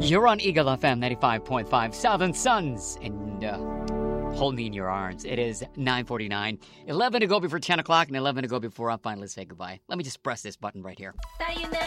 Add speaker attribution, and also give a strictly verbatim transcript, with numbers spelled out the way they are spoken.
Speaker 1: You're on Eagle F M ninety-five point five, Southern Suns, and uh, hold me in your arms. It is nine forty-nine, eleven to go before ten o'clock, and eleven to go before I finally say goodbye. Let me just press this button right here.